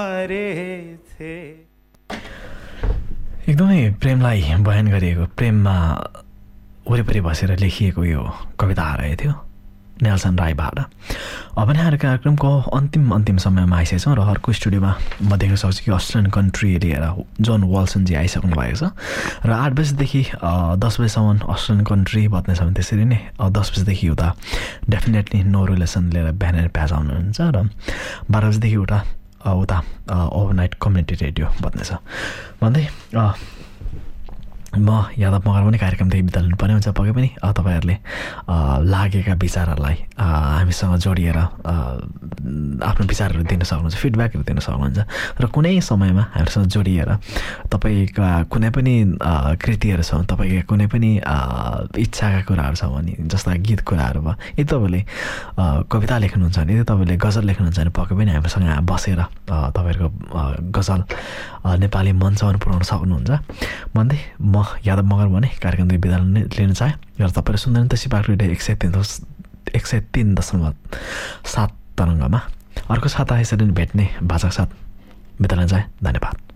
एकदमै प्रेमलाई बयान गरिएको प्रेममा वरिपरि बसेर लेखिएको यो कविता आएको थियो नेल्सन राईबाट। अब नै हाम्रो कार्यक्रमको अन्तिम समयमा आइसकेछौँ र अर्को स्टुडियोमा म देख्न सक्छु कि अस्ट्रेलियन कन्ट्री लिएर जोन वाल्सनजी आइसक्नु भएको छ र 8 बजीदेखि 10 बजीसम्म अस्ट्रेलियन कन्ट्री बज्नेछ भने त्यसरी नै 10 बजीदेखि उता डेफिनेटली नो रिलेसन लिएर बिहान प्याज आउनुहुन्छ र 12 बजीदेखि उता ओभरनाइट कम्युनिटी रेडियो बज्नेछ भन्दै म यादव मगर पनि कार्यक्रमदेखि बिदा लिनुपर्ने हुन्छ। पक्कै पनि तपाईँहरूले लागेका विचारहरूलाई हामीसँग जोडिएर आफ्नो विचारहरू दिन सक्नुहुन्छ, फिडब्याकहरू दिन सक्नुहुन्छ र कुनै समयमा हामीसँग जोडिएर तपाईँका कुनै पनि कृतिहरू छ, तपाईँका कुनै पनि इच्छाका कुराहरू छ भने जस्ता गीत कुराहरू भयो, यदि तपाईँले कविता लेख्नुहुन्छ भने, यदि तपाईँले गजल लेख्नुहुन्छ भने पक्कै पनि हामीसँग बसेर तपाईँहरूको गजल नेपाली मञ्चमा पुर्याउन सक्नुहुन्छ भन्दै म यादव मगर भने कार्यक्रमदेखि बिदा लिन चाहे र तपाईँहरू सुन्दैन त सिपाक रेडियो 103.7 तरङ्गमा अर्को साता यसरी भेट्ने भाषाका साथ बिदा लिन चाहे। धन्यवाद।